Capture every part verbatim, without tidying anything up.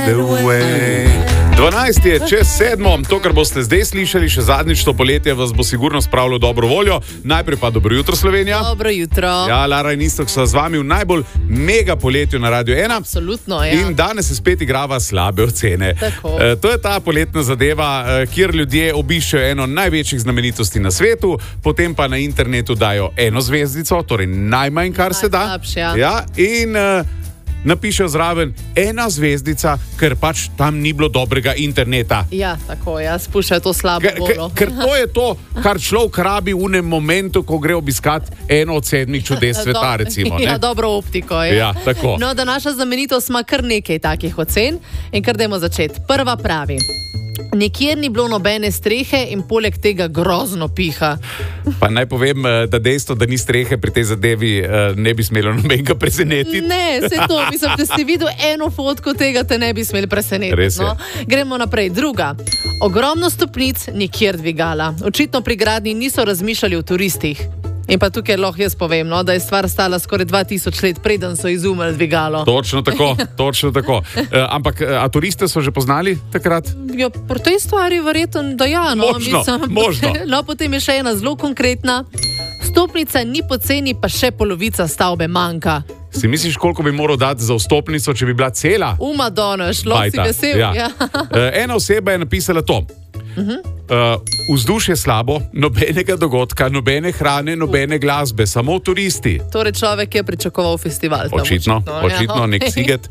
the way. dvanajst je čez sedmo, to, kar boste zdaj slišali, še zadnjič to poletje, vas bo sigurno spravilo dobro voljo. Najprej pa dobro jutro, Slovenija. Dobro jutro. Ja, Lara in Iztok so z vami v najbolj mega poletju na Radio ena. Absolutno, ja. In danes se spet igrava slabe ocene. E, to je ta poletna zadeva, e, kjer ljudje obiščejo eno največjih znamenitosti na svetu, potem pa na internetu dajo eno zvezdico, torej najmanj, kar se da. Najslabše, ja. Ja, in e, napišejo zraven ena zvezdica, ker pač tam ni bilo dobrega interneta. Ja, tako, ja, spuščajo to slabo voljo. Ker to je to, kar človek rabi v enem momentu, ko gre obiskat eno od sedmih čudes sveta, recimo. Ja, Ne? dobro optiko je. Ja, tako. No, da naša znamenitost ima kar nekaj takih ocen in kar dajmo začeti. Prva pravi. Nikjer ni bilo nobene strehe in poleg tega grozno piha. Pa naj povem, da dejstvo, da ni strehe pri tej zadevi, ne bi smelo nobenega presenetiti. Ne, se to, mislim, da ste videli eno fotko tega, te ne bi smeli presenetiti. Res je. No? Gremo naprej. Druga. Ogromno stopnic, nikjer dvigala. Očitno pri gradnji niso razmišljali o turistih. In pa tukaj lahko jaz povem, no, da je stvar stala skoraj dva tisoč let, preden so izumili dvigalo. Točno tako, točno tako. E, ampak, a turiste so že poznali takrat? Ja, pri tej stvari verjetno, da ja. No, Možno, mislim, možno. No, potem je še ena zelo konkretna. Stopnica ni poceni, pa še polovica stavbe manjka. Si misliš, koliko bi moral dati za vstopnico, če bi bila cela? Uma donoš, lahko si vesel. Ja. Ja. E, ena oseba je napisala to. Uh-huh. Uh, vzdušje slabo, nobenega dogodka, nobene hrane, nobene glasbe, samo turisti. Torej človek je pričakoval festival. Tam, Očitno, očitno, očitno ja, nek okay. siget.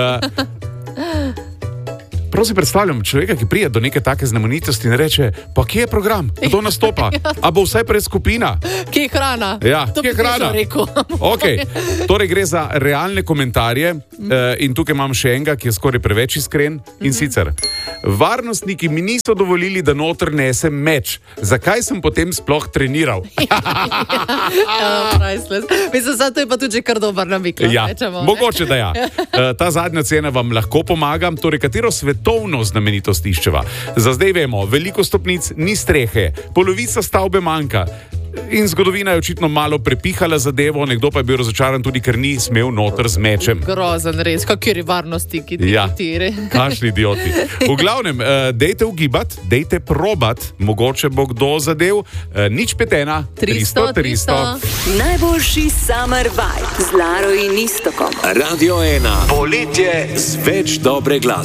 Uh, Prav si predstavljam človeka, ki pride do neke take znamenitosti in reče, pa kje je program, kdo nastopa, a bo vsaj preskupina? Kje je hrana? Ja, to kje je hrana? Okay. Torej gre za realne komentarje uh, in tukaj imam še enega, ki je skoraj preveč iskren in sicer. Varnostniki mi niso dovolili, da noter nesem meč. Zakaj sem potem sploh treniral? Mislim, zato je pa tudi kar dober namik. Ja, mogoče da ja. Uh, ta zadnja cena vam lahko pomaga, torej katero svetovno znamenitost iščeva. Za zdaj vemo, veliko stopnic, ni strehe, polovica stavbe manjka. In zgodovina je očitno malo prepihala zadevo, nekdo pa je bil razočaran tudi, ker ni smel noter z mečem. Grozen res, kakiri varnosti, ki ti ja, tire. Kašni idioti. V glavnem, uh, dejte ugibati, dejte probat, mogoče bo kdo zadev. Uh, nič petena, tristo, tristo. Najboljši summer vibe z Laro in Istokom. Radio ena. Poletje z več dobre glasbe.